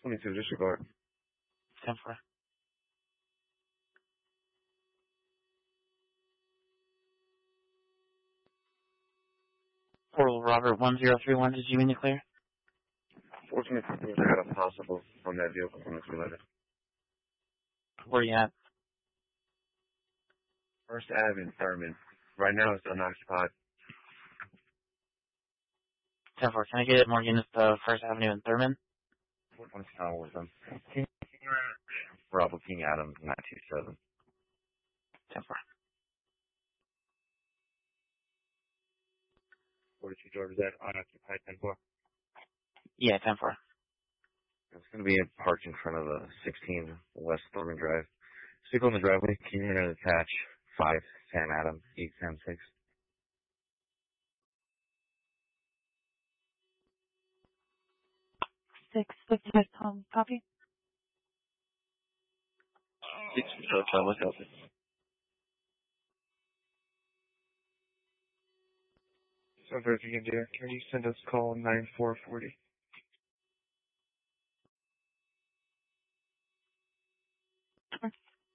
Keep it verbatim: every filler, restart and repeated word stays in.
twenty-two, disregard. ten four. Portal Robert one zero three one, did you mean to clear? four twenty-two, I got a possible on that vehicle from this related. Where you at? First Ave in Thurman. Right now it's unoccupied. ten four, can I get more units to First Avenue in Thurman? four twenty-two with them. Bravo King Adams, nine two seven. ten four. forty-two George, is that unoccupied ten four? Yeah, ten four. It's going to be parked in front of the sixteen West Thurman Drive. Stick on the driveway. Can you enter attach five Sam Adams, eight Sam six? Six fifty-five, Tom. Copy. Six, so Tom, what's up? So if you can do, can you send us call nine four forty?